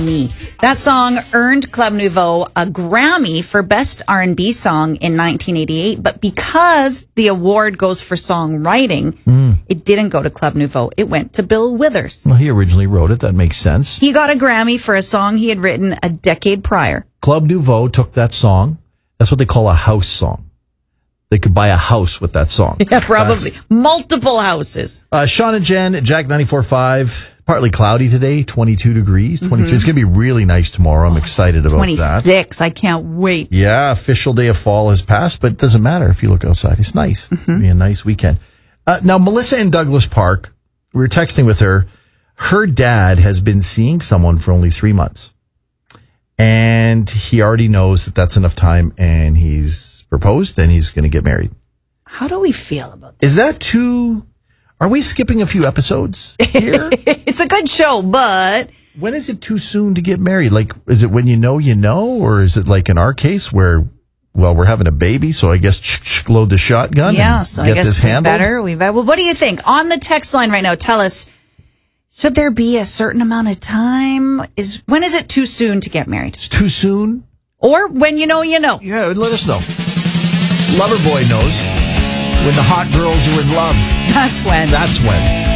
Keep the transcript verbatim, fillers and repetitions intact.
Me. That song earned Club Nouveau a Grammy for Best R and B Song in nineteen eighty-eight, but because the award goes for songwriting, mm. it didn't go to Club Nouveau. It went to Bill Withers. Well, he originally wrote it. That makes sense. He got a Grammy for a song he had written a decade prior. Club Nouveau took that song. That's what they call a house song. They could buy a house with that song. Yeah, probably. That's... multiple houses. Uh, Sean and Jen, Jack ninety-four point five. Partly cloudy today, twenty-two degrees, twenty-three. Mm-hmm. It's going to be really nice tomorrow. I'm excited about twenty-six. that. twenty-six. I can't wait. Yeah, official day of fall has passed, but it doesn't matter if you look outside. It's nice. Mm-hmm. It'll be a nice weekend. Uh, now, Melissa in Douglas Park, we were texting with her. Her dad has been seeing someone for only three months. And he already knows that that's enough time, and he's proposed, and he's going to get married. How do we feel about this? Is that too... Are we skipping a few episodes here? It's a good show, but... When is it too soon to get married? Like, is it when you know you know? Or is it like in our case where, well, we're having a baby, so I guess load the shotgun yeah, and so get I guess this we handled? Better, we better. Well, what do you think? On the text line right now, tell us, should there be a certain amount of time? Is When is it too soon to get married? It's too soon? Or when you know you know? Yeah, let us know. Loverboy knows. When the hot girls are in love. That's when. That's when.